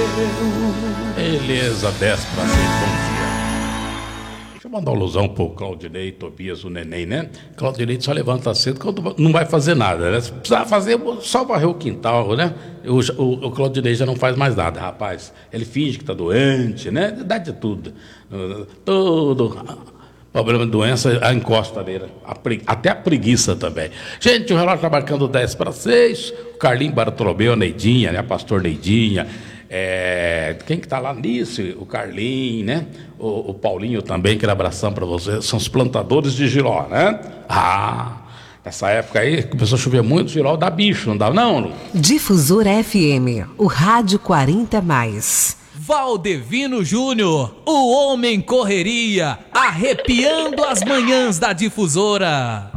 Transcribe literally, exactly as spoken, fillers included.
Beleza, dez para seis, bom dia. Deixa eu mandar uma alusão pro Claudinei, Tobias, o neném, né? Claudinei só levanta cedo quando não vai fazer nada, né? Se precisar fazer, só varrer o quintal, né? O, o, o Claudinei já não faz mais nada, rapaz. Ele finge que tá doente, né? Dá de tudo. Tudo. Problema de doença, a encosta nele. A pregui... Até a preguiça também. Gente, o relógio está marcando dez para seis. O Carlinho Bartolomeu, a Neidinha, né? A pastor Neidinha. É... Quem que está lá nisso? O Carlinho, né? O, o Paulinho também, aquele abração para você. São os plantadores de Giló, né? Ah, nessa época aí, começou a chover muito, Giló dá bicho, não dá não? Difusora F M, o rádio quarenta mais. Valdevino Júnior, o homem correria, arrepiando as manhãs da Difusora.